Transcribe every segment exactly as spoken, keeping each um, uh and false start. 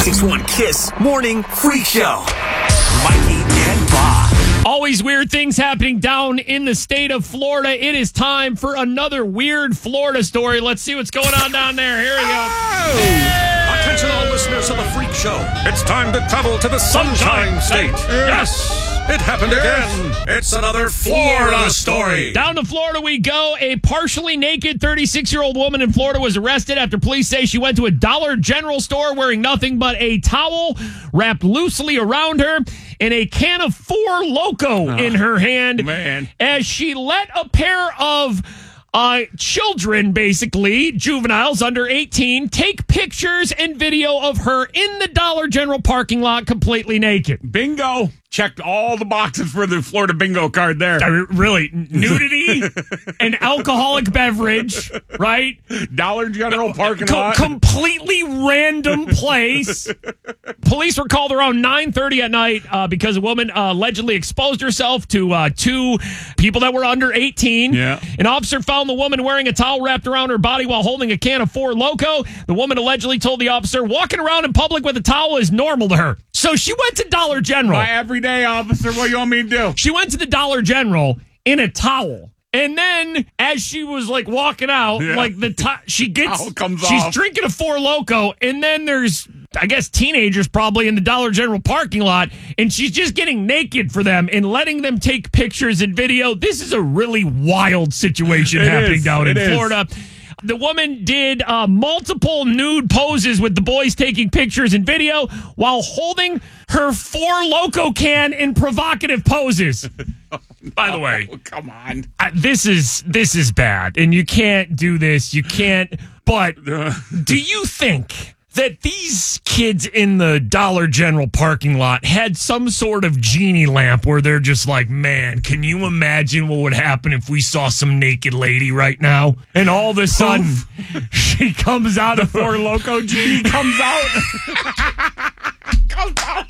ninety-six point one Kiss Morning Freak Show. Mikey and Bob. Always weird things happening down in the state of Florida. It is time for another weird Florida story. Let's see what's going on down there. Here we go. Oh. Hey. Attention all listeners of the Freak Show. It's time to travel to the Sunshine, Sunshine State. Yes. It happened again. It's another Florida story. Down to Florida we go. A partially naked thirty-six-year-old woman in Florida was arrested after police say she went to a Dollar General store wearing nothing but a towel wrapped loosely around her and a can of Four Loko oh, in her hand. Man. As she let a pair of uh, children, basically, juveniles under eighteen, take pictures and video of her in the Dollar General parking lot completely naked. Bingo. Checked all the boxes for the Florida bingo card there. I mean, really, nudity, an alcoholic beverage, right? Dollar General parking Co- lot. Completely random place. Police were called around nine thirty at night uh, because a woman uh, allegedly exposed herself to uh, two people that were under eighteen. Yeah. An officer found the woman wearing a towel wrapped around her body while holding a can of Four Loko. The woman allegedly told the officer walking around in public with a towel is normal to her. So she went to Dollar General. My everyday officer, what do you want me to do? She went to the Dollar General in a towel. And then as she was like walking out, yeah. like the to- she gets, towel comes she's off. drinking a Four Loko. And then there's, I guess, teenagers probably in the Dollar General parking lot. And she's just getting naked for them and letting them take pictures and video. This is a really wild situation it happening is. down it in is. Florida. The woman did uh, multiple nude poses with the boys taking pictures and video while holding her Four Loko can in provocative poses. By the way, oh, come on, uh, this is this is bad, and you can't do this. You can't. But do you think that these kids in the Dollar General parking lot had some sort of genie lamp where they're just like, man, can you imagine what would happen if we saw some naked lady right now? And all of a sudden, she comes out, a Four Loko genie comes out. comes out.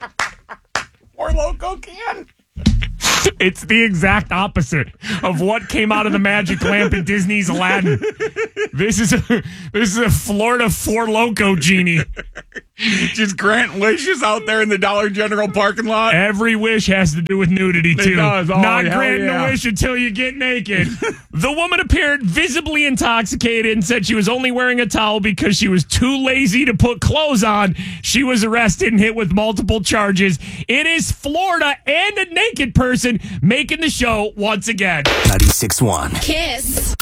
Four Loko can. It's the exact opposite of what came out of the magic lamp in Disney's Aladdin. This is a this is a Florida Four Loko genie. Just grant wishes out there in the Dollar General parking lot. Every wish has to do with nudity, too. It does. Oh, Not hell granting yeah. a wish until you get naked. The woman appeared visibly intoxicated and said she was only wearing a towel because she was too lazy to put clothes on. She was arrested and hit with multiple charges. It is Florida and a naked person making the show once again. ninety-six point one Kiss.